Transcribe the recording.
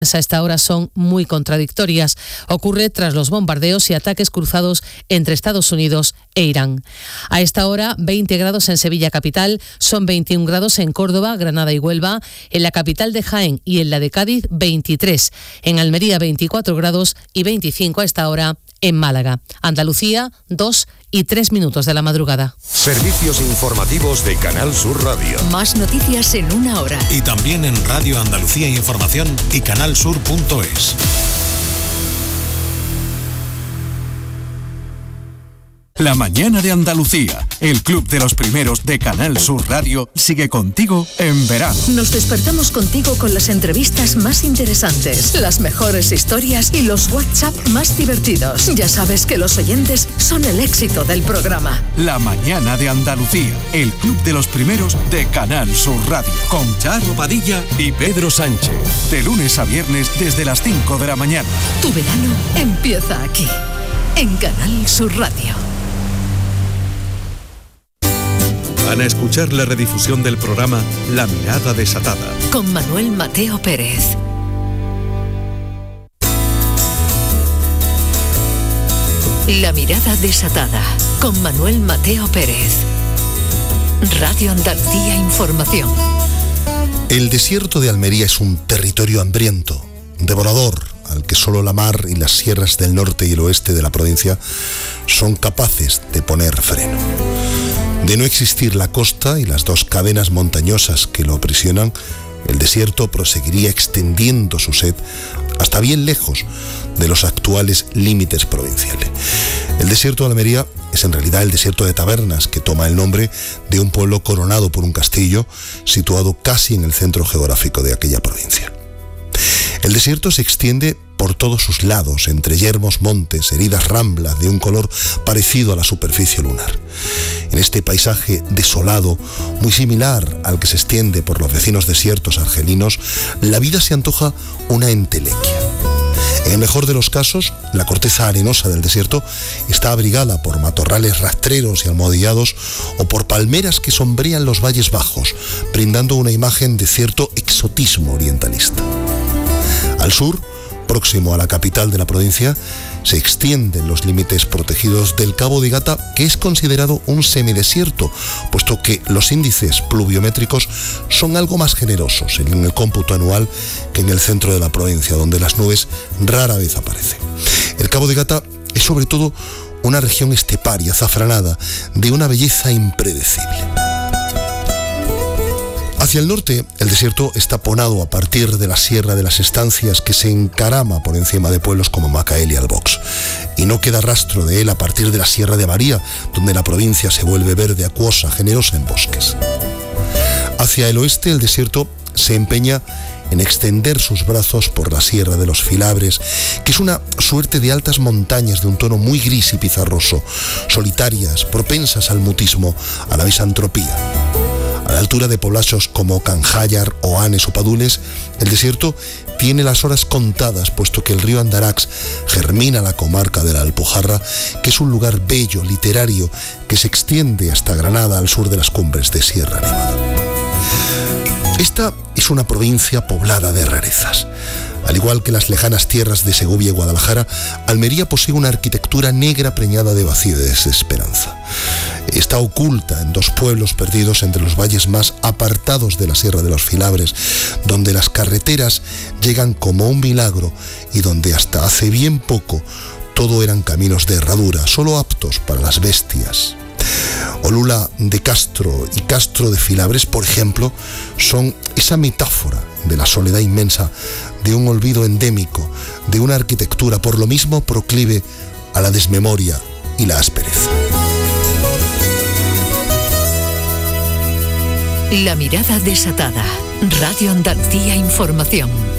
A esta hora son muy contradictorias. Ocurre tras los bombardeos y ataques cruzados entre Estados Unidos e Irán. A esta hora, 20 grados en Sevilla capital, son 21 grados en Córdoba, Granada y Huelva, en la capital de Jaén y en la de Cádiz, 23. En Almería, 24 grados y 25 a esta hora en Málaga. Andalucía, 2 y 3 minutos de la madrugada. Servicios informativos de Canal Sur Radio. Más noticias en una hora. Y también en Radio Andalucía Información y canalsur.es. La mañana de Andalucía, el club de los primeros de Canal Sur Radio, sigue contigo en verano. Nos despertamos contigo con las entrevistas más interesantes, las mejores historias y los WhatsApp más divertidos. Ya sabes que los oyentes son el éxito del programa. La mañana de Andalucía, el club de los primeros de Canal Sur Radio, con Charo Padilla y Pedro Sánchez. De lunes a viernes desde las 5 de la mañana. Tu verano empieza aquí, en Canal Sur Radio. Van a escuchar la redifusión del programa La Mirada Desatada. Con Manuel Mateo Pérez. La Mirada Desatada. Con Manuel Mateo Pérez. Radio Andalucía Información. El desierto de Almería es un territorio hambriento, devorador, al que solo la mar y las sierras del norte y el oeste de la provincia son capaces de poner freno. De no existir la costa y las dos cadenas montañosas que lo aprisionan, el desierto proseguiría extendiendo su sed hasta bien lejos de los actuales límites provinciales. El desierto de Almería es en realidad el desierto de Tabernas, que toma el nombre de un pueblo coronado por un castillo situado casi en el centro geográfico de aquella provincia. El desierto se extiende por todos sus lados, entre yermos montes, heridas ramblas de un color parecido a la superficie lunar. En este paisaje desolado, muy similar al que se extiende por los vecinos desiertos argelinos, la vida se antoja una entelequia. En el mejor de los casos, la corteza arenosa del desierto está abrigada por matorrales rastreros y almohadillados o por palmeras que sombrean los valles bajos, brindando una imagen de cierto exotismo orientalista. Al sur, próximo a la capital de la provincia, se extienden los límites protegidos del Cabo de Gata, que es considerado un semidesierto, puesto que los índices pluviométricos son algo más generosos en el cómputo anual que en el centro de la provincia, donde las nubes rara vez aparecen. El Cabo de Gata es sobre todo una región esteparia, azafranada, de una belleza impredecible. Hacia el norte, el desierto está ponado a partir de la Sierra de las Estancias, que se encarama por encima de pueblos como Macael y Albox, y no queda rastro de él a partir de la Sierra de María, donde la provincia se vuelve verde acuosa, generosa en bosques. Hacia el oeste, el desierto se empeña en extender sus brazos por la Sierra de los Filabres, que es una suerte de altas montañas de un tono muy gris y pizarroso, solitarias, propensas al mutismo, a la misantropía. A la altura de poblados como Canjayar, Oanes o Padules, el desierto tiene las horas contadas, puesto que el río Andarax germina la comarca de la Alpujarra, que es un lugar bello, literario, que se extiende hasta Granada, al sur de las cumbres de Sierra Nevada. Esta es una provincia poblada de rarezas. Al igual que las lejanas tierras de Segovia y Guadalajara, Almería posee una arquitectura negra preñada de vacío y de desesperanza. Está oculta en dos pueblos perdidos entre los valles más apartados de la Sierra de los Filabres, donde las carreteras llegan como un milagro y donde hasta hace bien poco todo eran caminos de herradura, solo aptos para las bestias. Olula de Castro y Castro de Filabres, por ejemplo, son esa metáfora de la soledad inmensa, de un olvido endémico, de una arquitectura por lo mismo proclive a la desmemoria y la aspereza. La Mirada Desatada. Radio Andalucía Información.